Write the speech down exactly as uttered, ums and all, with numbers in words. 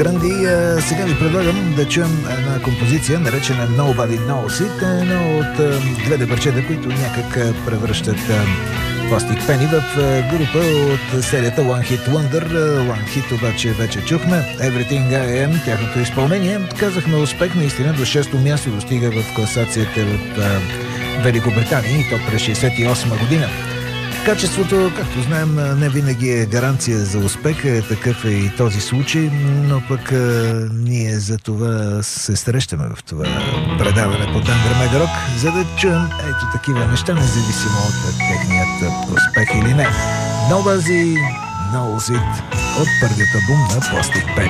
Гранди, сега ви предлагам да чуем една композиция, наречена Nobody Knows It, едно от двете парчета, които някак превръщат Plastic Penny в група от серията One Hit Wonder. One Hit обаче вече чухме. Everything I Am, тяхното изпълнение. Казахме успех, наистина до шесто място достига в класацията в Великобритания, и то през шейсет и осма година. Качеството, както знаем, не винаги е гаранция за успех, е такъв е и този случай, но пък а, ние за това се срещаме в това предаване под Андре Медрок, за да чуем ето такива неща, независимо от техният успех или не. Nobody Knows It от първият албум на Plastic Penny.